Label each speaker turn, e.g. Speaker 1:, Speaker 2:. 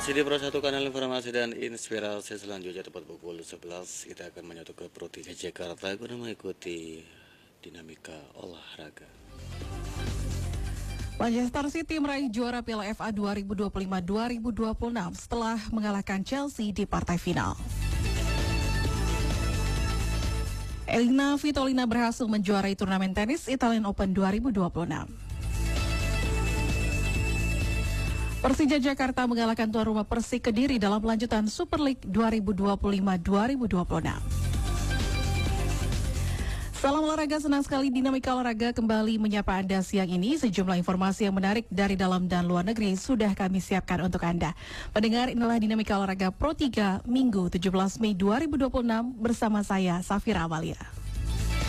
Speaker 1: Masih di Pro 1 kanal informasi dan inspirasi selanjutnya tepat pukul 11 kita akan menyatu ke Pro 3 Jakarta guna mengikuti dinamika olahraga.
Speaker 2: Manchester City meraih juara Piala FA 2025-2026 setelah mengalahkan Chelsea di partai final. Elina Svitolina berhasil menjuarai turnamen tenis Italian Open 2026. Persija Jakarta mengalahkan tuan rumah Persik Kediri dalam lanjutan Super League 2025-2026. Salam olahraga, senang sekali Dinamika Olahraga kembali menyapa Anda siang ini. Sejumlah informasi yang menarik dari dalam dan luar negeri sudah kami siapkan untuk Anda. Pendengar, inilah Dinamika Olahraga Pro 3 Minggu 17 Mei 2026 bersama saya, Safira Amalia.